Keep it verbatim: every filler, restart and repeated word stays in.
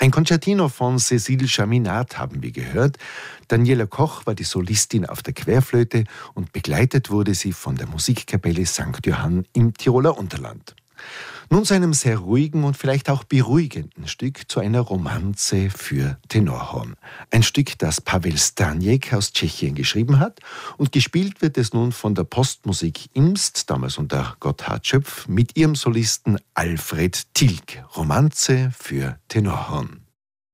Ein Concertino von Cécile Chaminade haben wir gehört. Daniela Koch war die Solistin auf der Querflöte und begleitet wurde sie von der Musikkapelle Sankt Johann im Tiroler Unterland. Nun zu einem sehr ruhigen und vielleicht auch beruhigenden Stück, zu einer Romanze für Tenorhorn. Ein Stück, das Pavel Staněk aus Tschechien geschrieben hat, und gespielt wird es nun von der Postmusik Imst, damals unter Gotthard Schöpf, mit ihrem Solisten Alfred Tilg. Romanze für Tenorhorn.